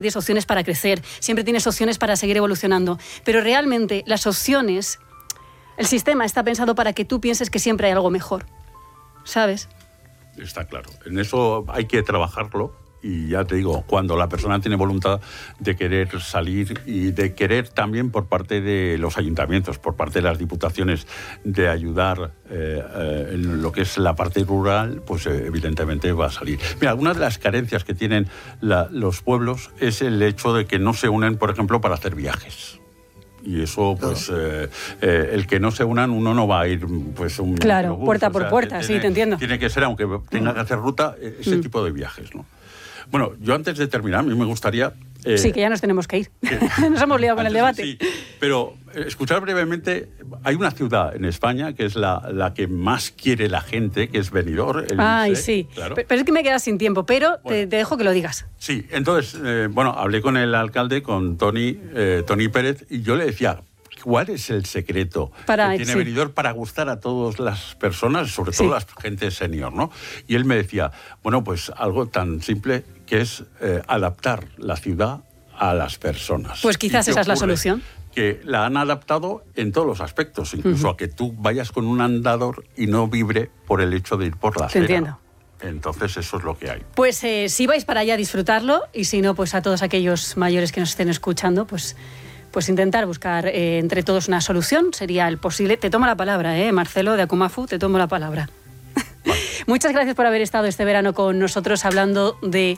Tienes opciones para crecer, siempre tienes opciones para seguir evolucionando, pero realmente las opciones, el sistema está pensado para que tú pienses que siempre hay algo mejor, ¿sabes? Está claro, en eso hay que trabajarlo y ya te digo, cuando la persona tiene voluntad de querer salir y de querer también por parte de los ayuntamientos, por parte de las diputaciones, de ayudar en lo que es la parte rural, pues evidentemente va a salir. Mira, una de las carencias que tienen los pueblos es el hecho de que no se unen, por ejemplo, para hacer viajes. Y eso, pues, el que no se unan, uno no va a ir, pues, un... Claro, bus, puerta por puerta, sí, te entiendo. Tiene que ser, aunque tenga que hacer ruta, ese tipo de viajes, ¿no? Bueno, yo antes de terminar, a mí me gustaría... sí, que ya nos tenemos que ir. Nos hemos liado con el debate. Sí, pero escuchar brevemente, hay una ciudad en España que es la que más quiere la gente, que es Benidorm. Ay, sí. Claro. Pero es que me quedas sin tiempo, pero bueno, te dejo que lo digas. Sí, entonces, hablé con el alcalde, con Tony Pérez, y yo le decía... ¿Cuál es el secreto que tiene Benidorm para gustar a todas las personas, sobre todo la gente senior, ¿no? Y él me decía, bueno, pues algo tan simple que es adaptar la ciudad a las personas. Pues quizás esa es la solución. Que la han adaptado en todos los aspectos, incluso a que tú vayas con un andador y no vibre por el hecho de ir por la acera. Te entiendo. Entonces eso es lo que hay. Pues si vais para allá, disfrutarlo, y si no, pues a todos aquellos mayores que nos estén escuchando, pues intentar buscar entre todos una solución sería el posible. Te tomo la palabra, Marcelo de Akumafu, te tomo la palabra. Vale. Muchas gracias por haber estado este verano con nosotros hablando de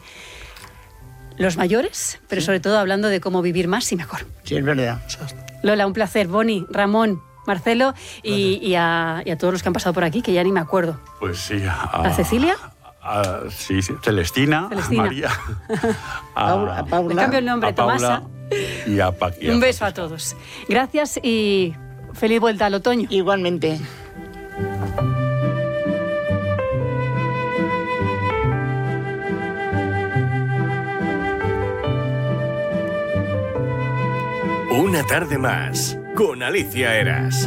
los mayores, pero sobre todo hablando de cómo vivir más y mejor. Sí, es verdad. Lola, un placer. Boni, Ramón, Marcelo y a todos los que han pasado por aquí, que ya ni me acuerdo. Pues sí. ¿A Cecilia? Sí, Celestina, a María, a Paula. Me cambio el nombre, a Paula, Tomasa. Y a Paqui. Un beso a todos. Gracias y feliz vuelta al otoño. Igualmente. Una tarde más con Alicia Eras.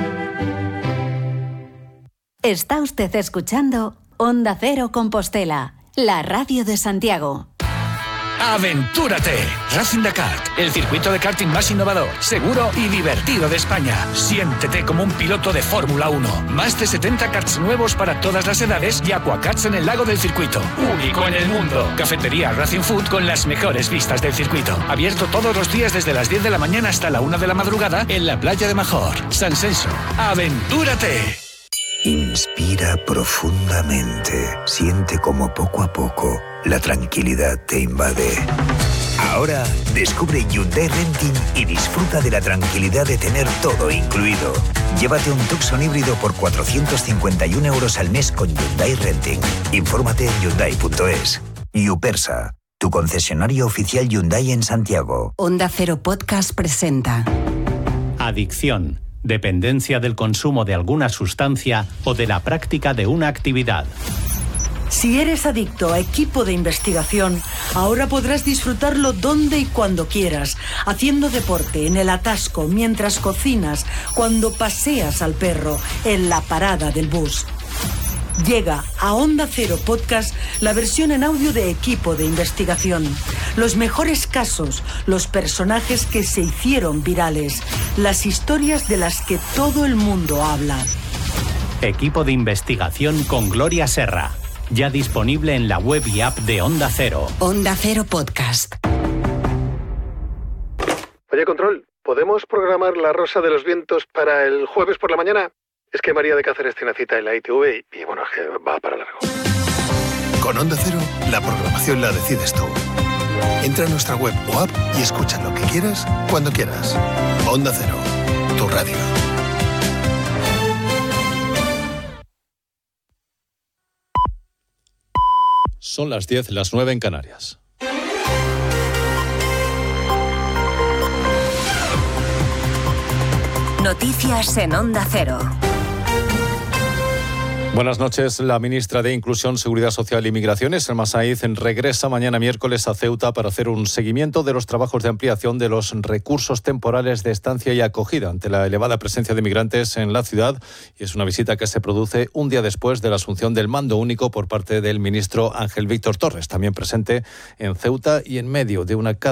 Está usted escuchando Onda Cero Compostela, la radio de Santiago. ¡Aventúrate! Racing Dakar, el circuito de karting más innovador, seguro y divertido de España. Siéntete como un piloto de Fórmula 1. Más de 70 karts nuevos para todas las edades y aquakarts en el lago del circuito. Único en el mundo. Cafetería Racing Food con las mejores vistas del circuito. Abierto todos los días desde las 10 de la mañana hasta la 1 de la madrugada en la playa de Major. San Senso. ¡Aventúrate! Inspira profundamente. Siente como poco a poco la tranquilidad te invade. Ahora descubre Hyundai Renting y disfruta de la tranquilidad de tener todo incluido. Llévate un Tucson híbrido por 451 € al mes con Hyundai Renting. Infórmate en Hyundai.es. Yupersa, tu concesionario oficial Hyundai en Santiago. Onda Cero Podcast presenta Adicción. Dependencia del consumo de alguna sustancia o de la práctica de una actividad. Si eres adicto a Equipo de Investigación, ahora podrás disfrutarlo donde y cuando quieras, haciendo deporte, en el atasco, mientras cocinas, cuando paseas al perro, en la parada del bus. Llega a Onda Cero Podcast la versión en audio de Equipo de Investigación. Los mejores casos, los personajes que se hicieron virales, las historias de las que todo el mundo habla. Equipo de Investigación con Gloria Serra. Ya disponible en la web y app de Onda Cero. Onda Cero Podcast. Oye, Control, ¿podemos programar La Rosa de los Vientos para el jueves por la mañana? Es que María de Cáceres tiene cita en la ITV y bueno, es que va para largo. Con Onda Cero, la programación la decides tú. Entra a nuestra web o app y escucha lo que quieras, cuando quieras. Onda Cero, tu radio. Son las 10, las 9 en Canarias. Noticias en Onda Cero. Buenas noches. La ministra de Inclusión, Seguridad Social y Migraciones, Salma Saíz, regresa mañana miércoles a Ceuta para hacer un seguimiento de los trabajos de ampliación de los recursos temporales de estancia y acogida ante la elevada presencia de migrantes en la ciudad. Y es una visita que se produce un día después de la asunción del mando único por parte del ministro Ángel Víctor Torres, también presente en Ceuta y en medio de una